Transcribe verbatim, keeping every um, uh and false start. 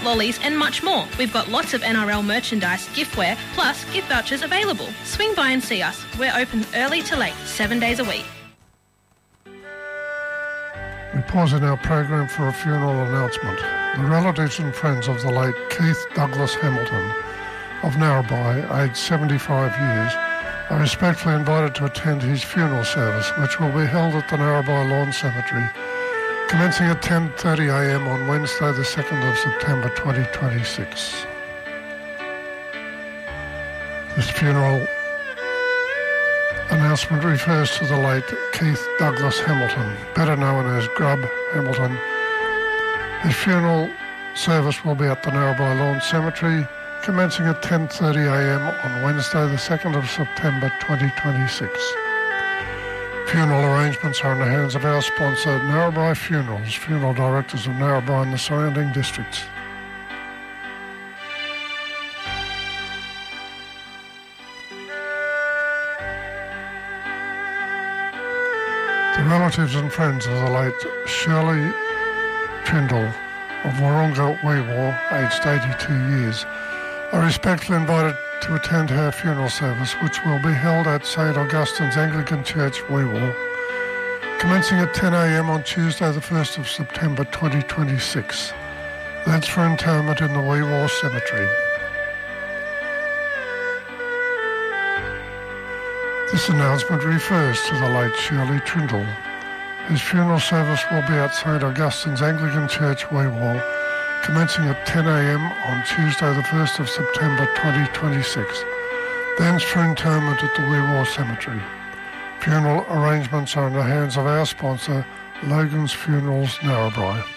lollies and much more. We've got lots of N R L merchandise, giftware, plus gift vouchers available. Swing by and see us. We're open early to late, seven days a week. We pause in our program for a funeral announcement. The relatives and friends of the late Keith Douglas Hamilton of Narrabri, aged seventy-five years, are respectfully invited to attend his funeral service, which will be held at the Narrabri Lawn Cemetery, commencing at ten thirty a m on Wednesday the second of September twenty twenty-six. This funeral announcement refers to the late Keith Douglas Hamilton, better known as Grub Hamilton. His funeral service will be at the Narrabri Lawn Cemetery, commencing at ten thirty a m on Wednesday the second of September twenty twenty-six. Funeral arrangements are in the hands of our sponsor, Narrabri Funerals, funeral directors of Narrabri and the surrounding districts. The relatives and friends of the late Shirley Trindle of Warunga Weewar, aged eighty-two years, are respectfully invited to attend her funeral service, which will be held at Saint Augustine's Anglican Church, Weewar, commencing at ten a m on Tuesday the first of September twenty twenty-six. Thence for interment in the Weewar Cemetery. This announcement refers to the late Shirley Trindle. His funeral service will be at Saint Augustine's Anglican Church, Weewar, commencing at ten a m on Tuesday the first of September twenty twenty-six. Thence for interment at the Weewar Cemetery. Funeral arrangements are in the hands of our sponsor, Logan's Funerals, Narrabri.